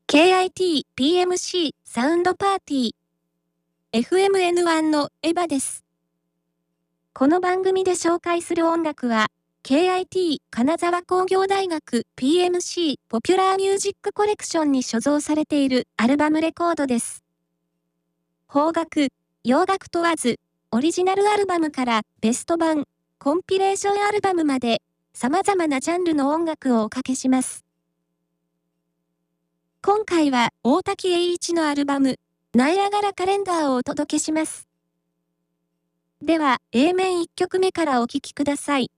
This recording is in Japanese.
KIT PMC サウンドパーティー FMN1 のエヴァです。この番組で紹介する音楽は KIT 金沢工業大学 PMC ポピュラーミュージックコレクションに所蔵されているアルバムレコードです。邦楽、洋楽問わず、オリジナルアルバムからベスト版、コンピレーションアルバムまで様々なジャンルの音楽をおかけします。今回は大滝栄一のアルバム、ナイアガラカレンダーをお届けします。では、A 面1曲目からお聴きください。